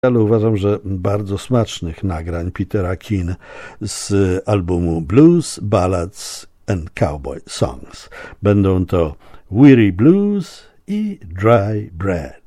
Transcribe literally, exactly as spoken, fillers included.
Ale uważam, że bardzo smacznych nagrań Petera Keane z albumu Blues, Ballads and Cowboy Songs. Będą to Weary Blues i Dry Bread.